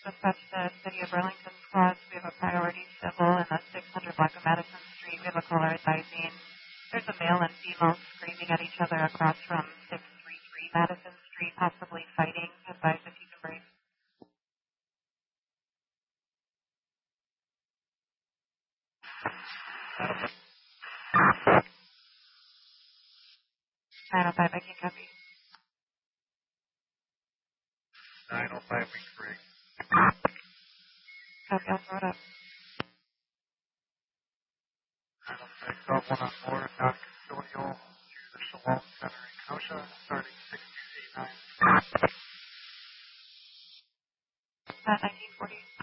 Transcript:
Dispatch to City of Burlington squads. We have a priority civil in the 600 block of Madison Street. We have a caller advising there's a male and female screaming at each other across from 633 Madison Street, possibly fighting. Advise if you can break. 905, I can't copy. 905, we break. Copy, I'll throw it up. 906, call 1 on board, non-custodial to the Shalom Center in Kenosha, starting 6289. 1940.